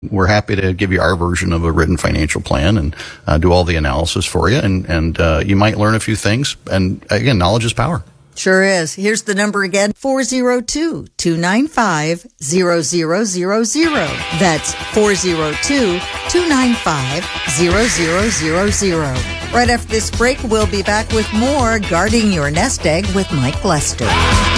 We're happy to give you our version of a written financial plan and do all the analysis for you. And you might learn a few things. And again, knowledge is power. Sure is. Here's the number again, 402-295-0000. That's 402-295-0000. Right after this break, we'll be back with more Guarding Your Nest Egg with Mike Lester.